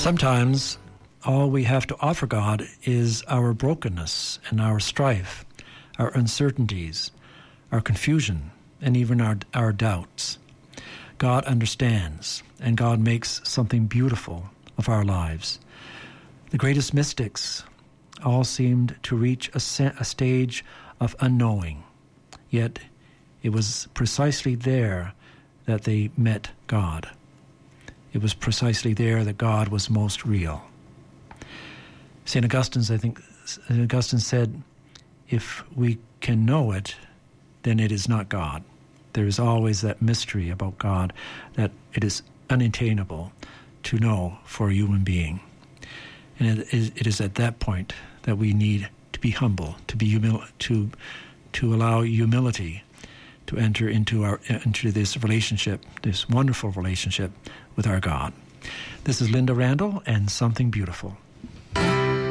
Sometimes all we have to offer God is our brokenness and our strife, our uncertainties, our confusion, and even our doubts. God understands, and God makes something beautiful of our lives. The greatest mystics all seemed to reach a stage of unknowing, yet it was precisely there that they met God. It was precisely there that God was most real. St. Augustine said, if we can know it, then it is not God. There is always that mystery about God that it is unattainable to know for a human being. And it is at that point that we need to be humble, to allow humility to enter into this relationship, this wonderful relationship with our God. This is Linda Randall and Something Beautiful.